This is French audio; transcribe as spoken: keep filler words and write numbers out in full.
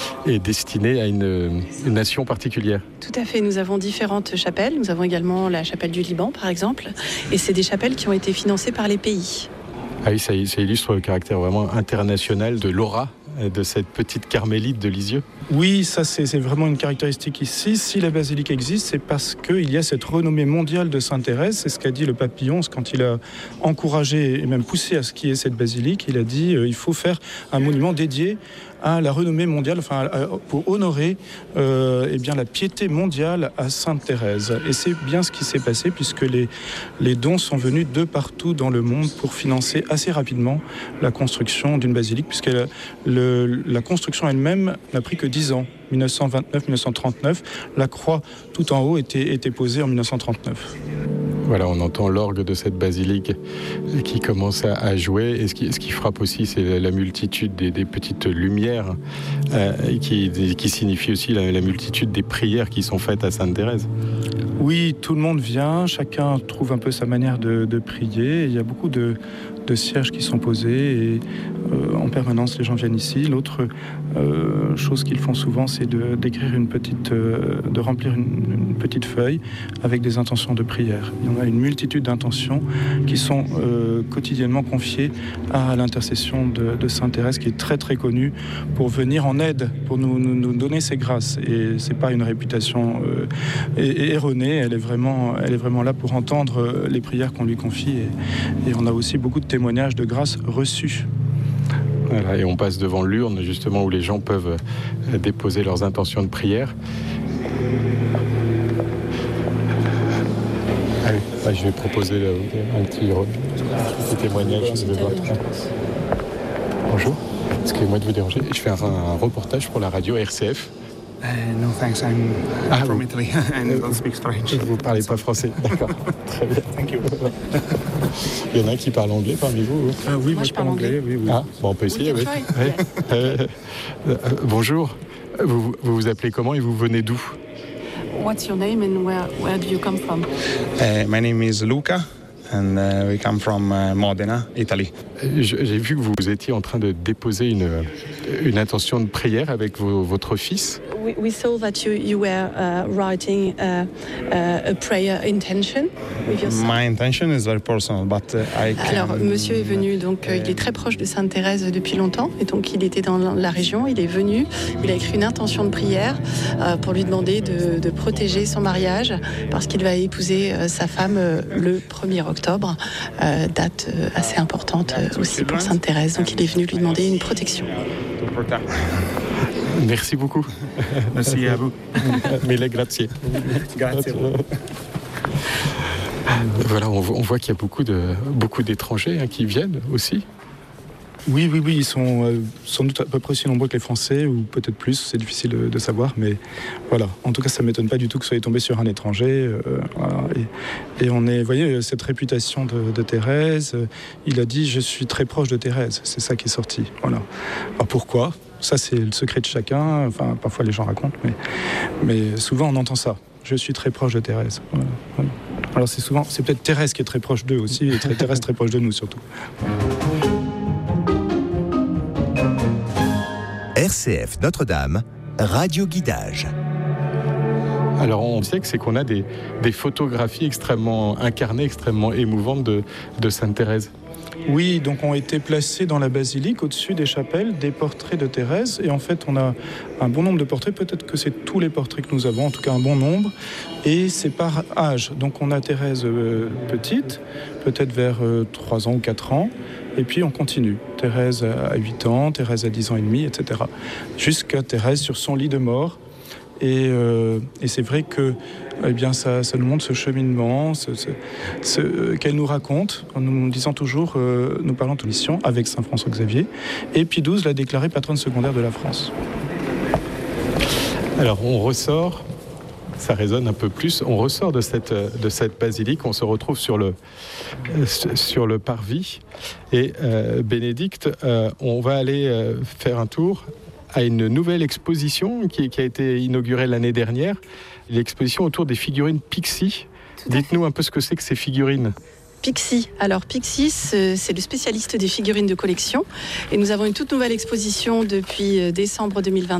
est destinée à une, une nation particulière. Tout à fait, nous avons différentes chapelles. Nous avons également la chapelle du Liban, par exemple. Et c'est des chapelles qui ont été financées par les pays. Ah oui, ça, ça illustre le caractère vraiment international de l'aura de cette petite carmélite de Lisieux. Oui, ça c'est, c'est vraiment une caractéristique ici. Si la basilique existe, c'est parce qu'il y a cette renommée mondiale de Sainte-Thérèse. C'est ce qu'a dit le pape Pie onze quand il a encouragé et même poussé à ce qu'il y ait cette basilique. Il a dit euh, il faut faire un monument dédié à la renommée mondiale, enfin, pour honorer euh, eh bien, la piété mondiale à Sainte-Thérèse. Et c'est bien ce qui s'est passé puisque les, les dons sont venus de partout dans le monde pour financer assez rapidement la construction d'une basilique, puisque la, le, la construction elle-même n'a pris que dix ans. dix-neuf cent vingt-neuf dix-neuf cent trente-neuf, la croix tout en haut était, était posée en dix-neuf cent trente-neuf. Voilà, on entend l'orgue de cette basilique qui commence à, à jouer. Et ce qui, ce qui frappe aussi, c'est la multitude des, des petites lumières euh, qui, qui signifie aussi la, la multitude des prières qui sont faites à Sainte-Thérèse. Oui, tout le monde vient, chacun trouve un peu sa manière de, de prier. Il y a beaucoup de, de cierges qui sont posés et euh, en permanence les gens viennent ici. L'autre euh, chose qu'ils font souvent, c'est de, d'écrire une petite, euh, de remplir une, une petite feuille avec des intentions de prière. Il y en a une multitude d'intentions qui sont euh, quotidiennement confiées à l'intercession de, de Sainte-Thérèse, qui est très très connue pour venir en aide, pour nous, nous, nous donner ses grâces. Et c'est pas une réputation euh, erronée. Elle est vraiment, elle est vraiment là pour entendre les prières qu'on lui confie. Et, et on a aussi beaucoup de témoignages de grâce reçues. Voilà, et on passe devant l'urne, justement, où les gens peuvent déposer leurs intentions de prière. Allez, bah, je vais proposer un petit, un petit témoignage. Je vais voir. Bonjour, excusez-moi de vous déranger. Je fais un, un reportage pour la radio R C F. Uh, no thanks, I'm ah, from vous, Italy and don't speak French. Vous ne parlez pas français, d'accord. Très bien. Thank you. Il y en a un qui parle anglais parmi vous? Euh, oui, moi, moi je parle anglais. anglais. Oui, oui. Ah, bon, on peut essayer, oui. oui. oui. Euh, euh, bonjour, vous, vous vous appelez comment et vous venez d'où? What's your name and where, where do you come from? Uh, my name is Luca. And uh, we come from uh, Modena, Italy. J'ai vu que vous étiez en train de déposer une, une intention de prière avec vos, votre fils. We, we saw that you, you were uh, writing uh, uh, a prayer intention with your son. My intention is very personal, but uh, I can... Alors, monsieur est venu, donc euh, il est très proche de Sainte-Thérèse depuis longtemps, et donc il était dans la région, il est venu, il a écrit une intention de prière euh, pour lui demander de, de protéger son mariage, parce qu'il va épouser euh, sa femme euh, le premier octobre, euh, date euh, assez importante euh, aussi pour Sainte-Thérèse, donc il est venu lui demander une protection. Merci beaucoup. Merci à vous. Mille grazie. Grazie. Voilà, on voit qu'il y a beaucoup, de, beaucoup d'étrangers hein, qui viennent aussi. Oui, oui, oui, ils sont euh, sans doute à peu près aussi nombreux que les Français, ou peut-être plus, c'est difficile de, de savoir, mais voilà. En tout cas, ça ne m'étonne pas du tout que vous soyez tombé sur un étranger. Euh, voilà. et, et on est, vous voyez, cette réputation de, de Thérèse, euh, il a dit « je suis très proche de Thérèse », c'est ça qui est sorti. Voilà. Alors pourquoi ? Ça, c'est le secret de chacun, enfin, parfois les gens racontent, mais, mais souvent on entend ça. Je suis très proche de Thérèse. Voilà. Voilà. Alors c'est souvent, c'est peut-être Thérèse qui est très proche d'eux aussi, et très, Thérèse très proche de nous surtout. R C F Notre-Dame, Radio Guidage. Alors on sait que c'est qu'on a des, des photographies extrêmement incarnées, extrêmement émouvantes de, de Sainte-Thérèse. Oui, donc ont été placés dans la basilique, au-dessus des chapelles, des portraits de Thérèse. Et en fait, on a un bon nombre de portraits. Peut-être que c'est tous les portraits que nous avons, en tout cas un bon nombre. Et c'est par âge. Donc on a Thérèse euh, petite, peut-être vers euh, trois ans ou quatre ans. Et puis on continue. Thérèse à huit ans, Thérèse à dix ans et demi, et cetera. Jusqu'à Thérèse sur son lit de mort. Et, euh, et c'est vrai que eh bien, ça, ça nous montre ce cheminement, ce, ce, ce, euh, qu'elle nous raconte, en nous disant toujours, euh, nous parlons de mission avec Saint François Xavier. Et Pie douze l'a déclarée patronne secondaire de la France. Alors on ressort, ça résonne un peu plus, on ressort de cette, de cette basilique, on se retrouve sur le, sur le parvis. Et euh, Bénédicte, euh, on va aller euh, faire un tour à une nouvelle exposition qui, qui a été inaugurée l'année dernière, l'exposition autour des figurines Pixie. Dites-nous un peu ce que c'est que ces figurines. Pixie. Alors Pixie, c'est le spécialiste des figurines de collection. Et nous avons une toute nouvelle exposition depuis décembre deux mille vingt.